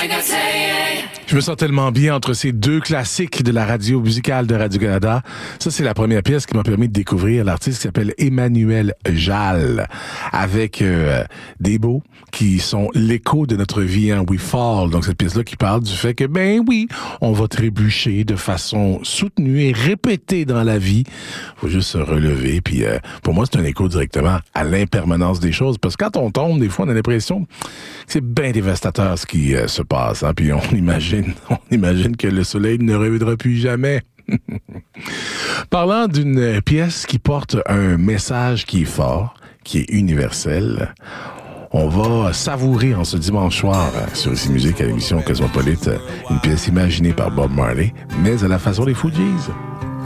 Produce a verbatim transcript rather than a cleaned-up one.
Je me sens tellement bien entre ces deux classiques de la radio musicale de Radio-Canada. Ça, c'est la première pièce qui m'a permis de découvrir l'artiste qui s'appelle Emmanuel Jal, avec euh, des mots qui sont l'écho de notre vie, hein, We Fall. Donc, cette pièce-là qui parle du fait que, ben oui, on va trébucher de façon soutenue et répétée dans la vie. Faut juste se relever. Puis, euh, pour moi, c'est un écho directement à l'impermanence des choses. Parce que quand on tombe, des fois, on a l'impression que c'est bien dévastateur ce qui euh, se passe. Hein? Puis, on imagine On imagine que le soleil ne reviendra plus jamais. Parlant d'une pièce qui porte un message qui est fort, qui est universel, on va savourer en ce dimanche soir sur Ici Musique à l'émission Cosmopolite une pièce imaginée par Bob Marley, mais à la façon des Fugees.